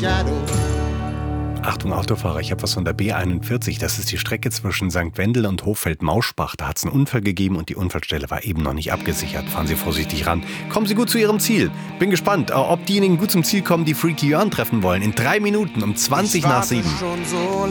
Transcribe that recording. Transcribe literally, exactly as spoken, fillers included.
Achtung Autofahrer, ich habe was von der B einundvierzig. Das ist die Strecke zwischen Sankt Wendel und Hochfeld-Mauschbach. Da hat es einen Unfall gegeben und die Unfallstelle war eben noch nicht abgesichert. Fahren Sie vorsichtig ran. Kommen Sie gut zu Ihrem Ziel. Bin gespannt, ob diejenigen gut zum Ziel kommen, die Freaky Jörn treffen wollen. In drei Minuten um zwanzig nach sieben.